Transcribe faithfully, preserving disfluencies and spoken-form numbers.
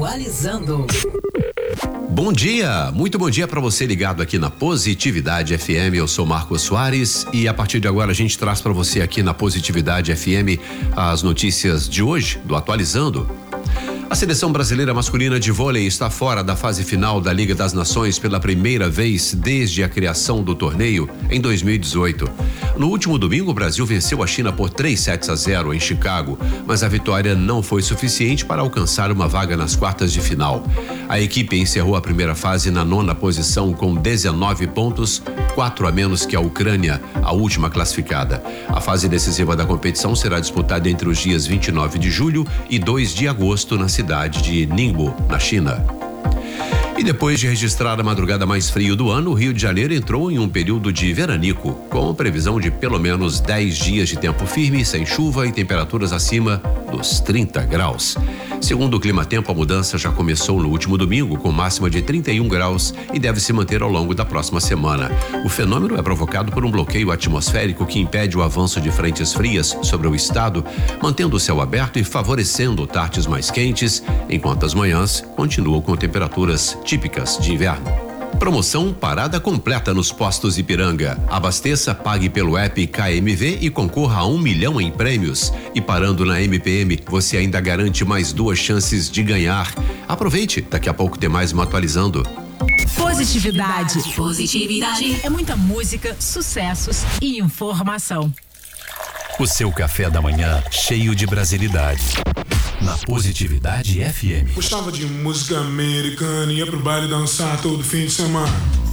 Atualizando. Bom dia, muito bom dia para você ligado aqui na Positividade F M. Eu sou Marcos Soares e a partir de agora a gente traz para você aqui na Positividade F M as notícias de hoje do Atualizando. A seleção brasileira masculina de vôlei está fora da fase final da Liga das Nações pela primeira vez desde a criação do torneio em dois mil e dezoito. No último domingo, o Brasil venceu a China por três sets a zero em Chicago, mas a vitória não foi suficiente para alcançar uma vaga nas quartas de final. A equipe encerrou a primeira fase na nona posição com dezenove pontos, quatro a menos que a Ucrânia, a última classificada. A fase decisiva da competição será disputada entre os dias vinte e nove de julho e dois de agosto na cidade de Ningbo, na China. E depois de registrar a madrugada mais fria do ano, o Rio de Janeiro entrou em um período de veranico, com previsão de pelo menos dez dias de tempo firme, sem chuva e temperaturas acima dos trinta graus. Segundo o Climatempo, a mudança já começou no último domingo, com máxima de trinta e um graus e deve se manter ao longo da próxima semana. O fenômeno é provocado por um bloqueio atmosférico que impede o avanço de frentes frias sobre o estado, mantendo o céu aberto e favorecendo tardes mais quentes, enquanto as manhãs continuam com temperaturas típicas de inverno. Promoção parada completa nos postos Ipiranga. Abasteça, pague pelo app K M V e concorra a um milhão em prêmios. E parando na M P M, você ainda garante mais duas chances de ganhar. Aproveite, daqui a pouco tem mais um Atualizando. Positividade. Positividade. É muita música, sucessos e informação. O seu café da manhã cheio de brasilidade. Na Positividade F M. Gostava de música americana, ia pro baile dançar todo fim de semana.